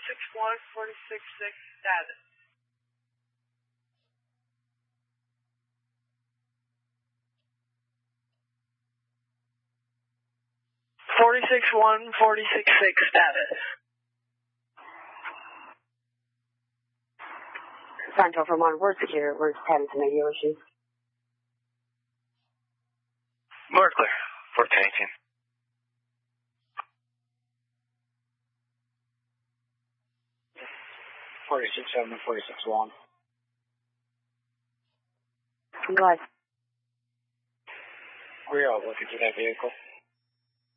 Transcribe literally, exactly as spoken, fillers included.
six one, four six six status. four six one, four six six status. Santo Vermont, word secure, word Patterson, radio issues. Word clear, fourteen eighteen. forty-six seven, forty-six one. Go ahead. We're all looking for that vehicle.